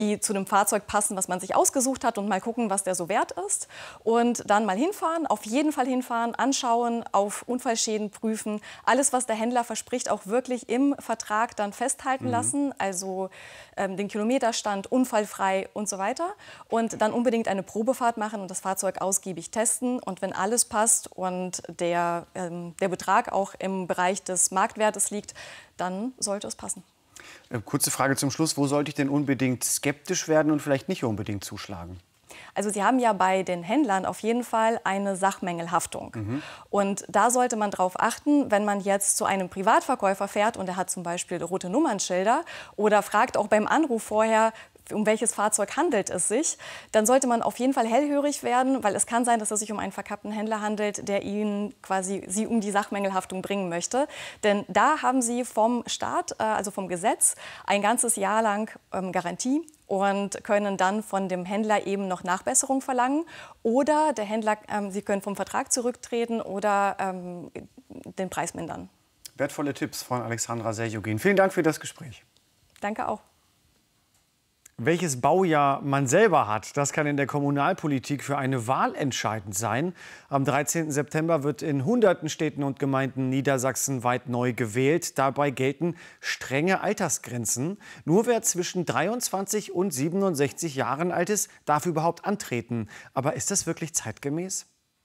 die zu dem Fahrzeug passen, was man sich ausgesucht hat und mal gucken, was der so wert ist. Und dann mal hinfahren, auf jeden Fall hinfahren, anschauen, auf Unfallschäden prüfen. Alles, was der Händler verspricht, auch wirklich im Vertrag dann festhalten lassen. Also den Kilometerstand, unfallfrei und so weiter. Und dann unbedingt eine Probefahrt machen und das Fahrzeug ausgiebig testen. Und wenn alles passt und der Betrag auch im Bereich des Marktwertes liegt, dann sollte es passen. Kurze Frage zum Schluss. Wo sollte ich denn unbedingt skeptisch werden und vielleicht nicht unbedingt zuschlagen? Also Sie haben ja bei den Händlern auf jeden Fall eine Sachmängelhaftung. Und da sollte man darauf achten, wenn man jetzt zu einem Privatverkäufer fährt und er hat zum Beispiel rote Nummernschilder oder fragt auch beim Anruf vorher, um welches Fahrzeug handelt es sich, dann sollte man auf jeden Fall hellhörig werden, weil es kann sein, dass es sich um einen verkappten Händler handelt, der Ihnen quasi Sie um die Sachmängelhaftung bringen möchte. Denn da haben Sie vom Staat, also vom Gesetz, ein ganzes Jahr lang Garantie und können dann von dem Händler eben noch Nachbesserung verlangen. Oder der Händler, Sie können vom Vertrag zurücktreten oder den Preis mindern. Wertvolle Tipps von Alexandra Serjugin. Vielen Dank für das Gespräch. Danke auch. Welches Baujahr man selber hat, das kann in der Kommunalpolitik für eine Wahl entscheidend sein. Am 13. September wird in hunderten Städten und Gemeinden niedersachsenweit neu gewählt. Dabei gelten strenge Altersgrenzen. Nur wer zwischen 23 und 67 Jahren alt ist, darf überhaupt antreten. Aber ist das wirklich zeitgemäß?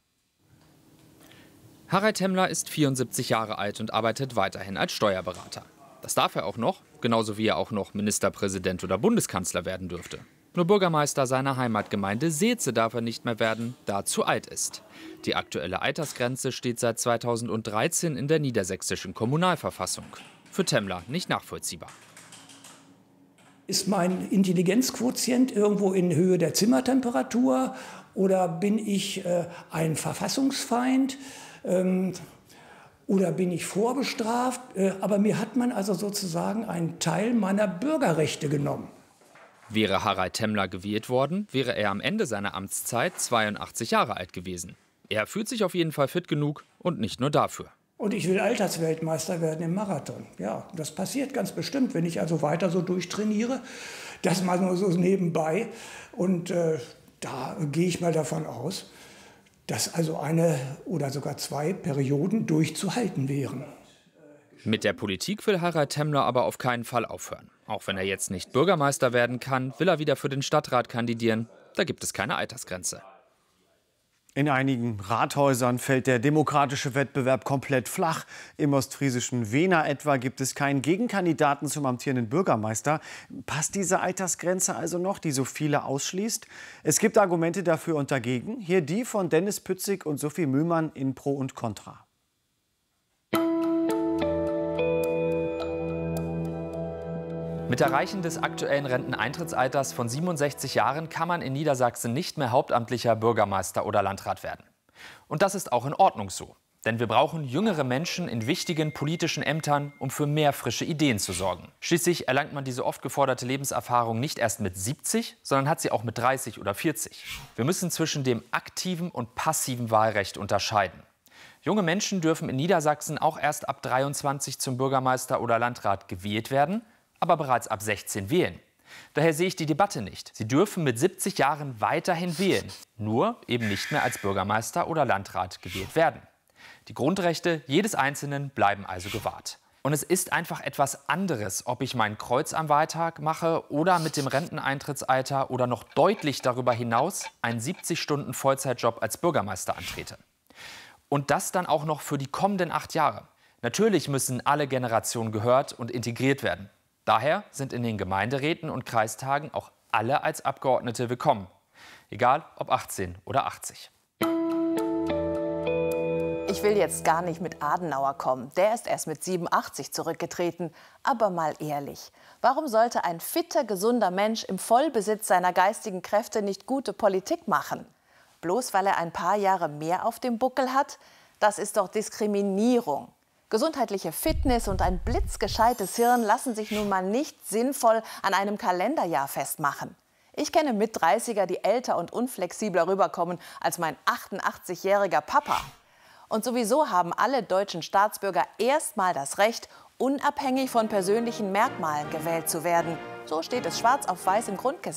Harald Temmler ist 74 Jahre alt und arbeitet weiterhin als Steuerberater. Das darf er auch noch, genauso wie er auch noch Ministerpräsident oder Bundeskanzler werden dürfte. Nur Bürgermeister seiner Heimatgemeinde Seetze darf er nicht mehr werden, da er zu alt ist. Die aktuelle Altersgrenze steht seit 2013 in der niedersächsischen Kommunalverfassung. Für Temmler nicht nachvollziehbar. Ist mein Intelligenzquotient irgendwo in Höhe der Zimmertemperatur oder bin ich ein Verfassungsfeind? Oder bin ich vorbestraft? Aber mir hat man also sozusagen einen Teil meiner Bürgerrechte genommen. Wäre Harald Temmler gewählt worden, wäre er am Ende seiner Amtszeit 82 Jahre alt gewesen. Er fühlt sich auf jeden Fall fit genug und nicht nur dafür. Und ich will Altersweltmeister werden im Marathon. Ja, das passiert ganz bestimmt, wenn ich also weiter so durchtrainiere. Das mal nur so nebenbei. Und da gehe ich mal davon aus, dass also eine oder sogar 2 Perioden durchzuhalten wären. Mit der Politik will Harald Temmler aber auf keinen Fall aufhören. Auch wenn er jetzt nicht Bürgermeister werden kann, will er wieder für den Stadtrat kandidieren. Da gibt es keine Altersgrenze. In einigen Rathäusern fällt der demokratische Wettbewerb komplett flach. Im ostfriesischen Wehna etwa gibt es keinen Gegenkandidaten zum amtierenden Bürgermeister. Passt diese Altersgrenze also noch, die so viele ausschließt? Es gibt Argumente dafür und dagegen. Hier die von Dennis Pützig und Sophie Mühlmann in Pro und Contra. Mit Erreichen des aktuellen Renteneintrittsalters von 67 Jahren kann man in Niedersachsen nicht mehr hauptamtlicher Bürgermeister oder Landrat werden. Und das ist auch in Ordnung so. Denn wir brauchen jüngere Menschen in wichtigen politischen Ämtern, um für mehr frische Ideen zu sorgen. Schließlich erlangt man diese oft geforderte Lebenserfahrung nicht erst mit 70, sondern hat sie auch mit 30 oder 40. Wir müssen zwischen dem aktiven und passiven Wahlrecht unterscheiden. Junge Menschen dürfen in Niedersachsen auch erst ab 23 zum Bürgermeister oder Landrat gewählt werden, aber bereits ab 16 wählen. Daher sehe ich die Debatte nicht. Sie dürfen mit 70 Jahren weiterhin wählen, nur eben nicht mehr als Bürgermeister oder Landrat gewählt werden. Die Grundrechte jedes Einzelnen bleiben also gewahrt. Und es ist einfach etwas anderes, ob ich mein Kreuz am Wahltag mache oder mit dem Renteneintrittsalter oder noch deutlich darüber hinaus einen 70-Stunden-Vollzeitjob als Bürgermeister antrete. Und das dann auch noch für die kommenden 8 Jahre. Natürlich müssen alle Generationen gehört und integriert werden. Daher sind in den Gemeinderäten und Kreistagen auch alle als Abgeordnete willkommen. Egal ob 18 oder 80. Ich will jetzt gar nicht mit Adenauer kommen. Der ist erst mit 87 zurückgetreten. Aber mal ehrlich, warum sollte ein fitter, gesunder Mensch im Vollbesitz seiner geistigen Kräfte nicht gute Politik machen? Bloß weil er ein paar Jahre mehr auf dem Buckel hat? Das ist doch Diskriminierung. Gesundheitliche Fitness und ein blitzgescheites Hirn lassen sich nun mal nicht sinnvoll an einem Kalenderjahr festmachen. Ich kenne Mit-30er, die älter und unflexibler rüberkommen als mein 88-jähriger Papa. Und sowieso haben alle deutschen Staatsbürger erstmal das Recht, unabhängig von persönlichen Merkmalen gewählt zu werden. So steht es schwarz auf weiß im Grundgesetz.